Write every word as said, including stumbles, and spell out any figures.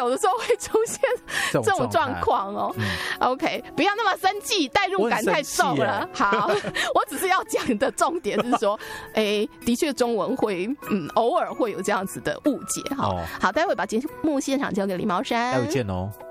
有的时候会出现这种状况哦。嗯、OK， 不要那么生气，代入感太重了。好，我只是要讲的重点是说，哎，的确中文会嗯偶尔会有这样子的误解哈。哦、好，待会把节目现场交给李毛山， 待会见哦。